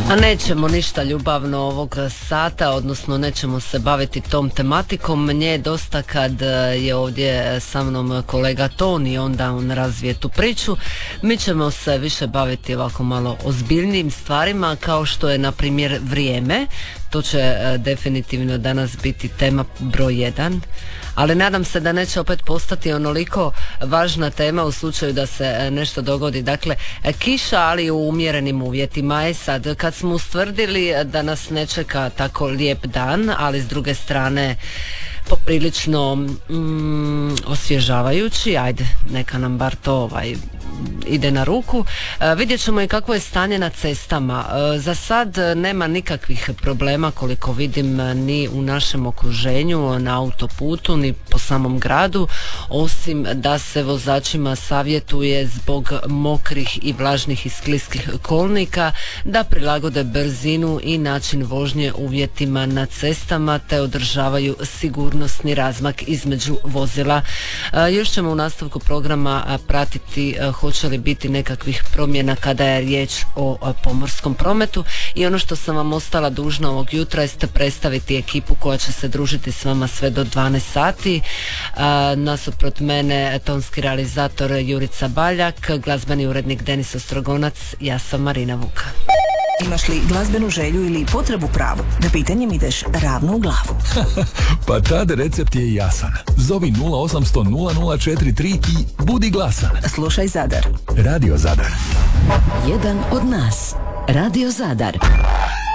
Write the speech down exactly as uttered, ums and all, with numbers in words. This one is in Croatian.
A nećemo ništa ljubavno ovog sata, odnosno nećemo se baviti tom tematikom. Nje je dosta kad je ovdje sa mnom kolega Toni i onda on razvije tu priču. Mi ćemo se više baviti ovako malo ozbiljnijim stvarima, kao što je na primjer vrijeme. To će definitivno danas biti tema broj jedan, ali nadam se da neće opet postati onoliko važna tema u slučaju da se nešto dogodi. Dakle, kiša, ali u umjerenim uvjetima. Je sad, kad smo ustvrdili da nas ne čeka tako lijep dan, ali s druge strane poprilično mm, osvježavajući, ajde, neka nam bar to ovaj ide na ruku. E, vidjet ćemo i kakvo je stanje na cestama. E, za sad nema nikakvih problema, koliko vidim, ni u našem okruženju, na autoputu, ni po samom gradu, osim da se vozačima savjetuje zbog mokrih i vlažnih i skliskih kolnika da prilagode brzinu i način vožnje uvjetima na cestama te održavaju sigurnosni razmak između vozila. E, još ćemo u nastavku programa pratiti e, hoće li biti nekakvih promjena kada je riječ o, o pomorskom prometu, i ono što sam vam ostala dužna ovog jutra jeste predstaviti ekipu koja će se družiti s vama sve do dvanaest sati. A, nasuprot mene tonski realizator Jurica Baljak, glazbeni urednik Denis Ostrogonac, ja sam Marina Vuka. Imaš li glazbenu želju ili potrebu pravu? Na pitanjem ideš ravno u glavu. Pa tad recept je jasan. Zovi nula osam sto nula nula četiri tri i budi glasan. Slušaj Zadar. Radio Zadar. Jedan od nas. Radio Zadar.